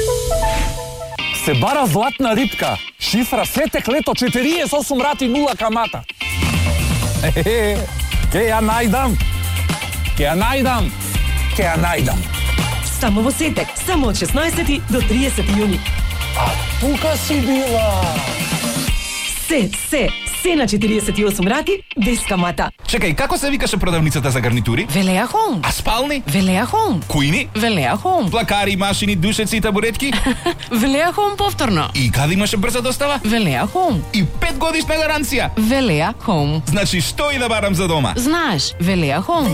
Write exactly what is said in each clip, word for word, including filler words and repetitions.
Се бара златна рибка. Шифра сетек лето четириесет и осум рати нула камата. Е, ке ја најдам. Ке ја најдам. Ке ја најдам. Само во Сетек, само од шеснаесети до триесети јуни. А тука си била. Се, се, се на четириесет и осум рати, без камата. Чекај, како се викаше продавницата за гарнитури? Велеа Хоум. А спални? Велеа Хоум. Кујни? Велеа Хоум. Плакари, машини, душеци и табуретки? Велеа Хоум повторно. И каде имаше брза достава? Велеа Хоум. И пет годишна гаранција. Велеа Хоум. Значи, што и да барам за дома? Знаеш, Велеа Хоум.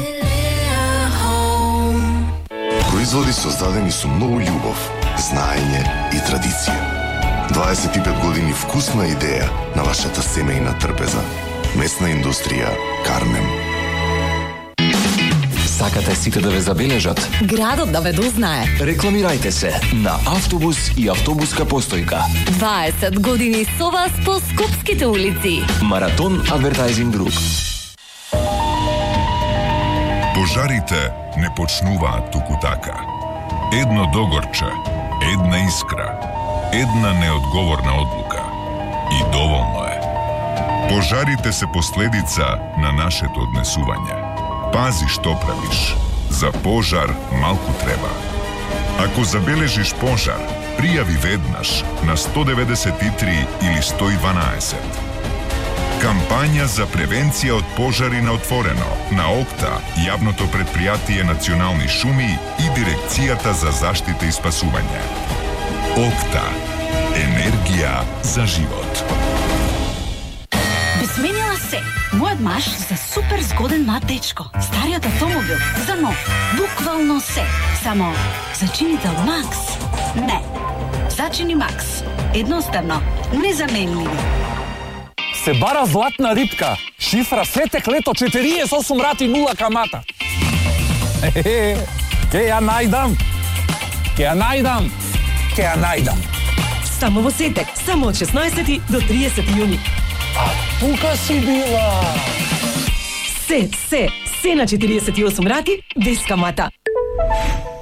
Производи создадени со многу љубов, знаење и традиција. дваесет и пет години вкусна идеја на вашата семејна трпеза. Месна индустрија Кармен. Сакате сите да ве забележат? Градот да ве дознае. Рекламирајте се на автобус и автобуска постојка. дваесет години со вас по скопските улици. Маратон Адвертајзинг Груп. Пожарите не почнуваат туку така. Едно догорче, една искра, една неодговорна одлука. И доволно е. Пожарите се последица на нашето однесување. Пази што правиш. За пожар малку треба. Ако забележиш пожар, пријави веднаш на сто деветдесет и три или сто и дванаесет. Кампања за превенција од пожари на отворено на ОКТА, јавното предпријатие Национални шуми и Дирекцијата за заштита и спасување. ОКТА. Енергија за живот. Би сменила се. Мојот маж за супер згоден млад дечко. Стариот автомобил за нов. Буквално се. Само зачинител Макс. Не. Зачини Макс. Едноставно. Незаменливи. Се бара златна рибка. Шифра сетек лето четириесет и осум рати нула камата. Е, ке ја најдам. Ке ја најдам. Ке ја најдам. Само во Сетек, само од шеснаесети до триесети јуни. А тука си била. Се, се, се на четириесет и осум рати, без камата.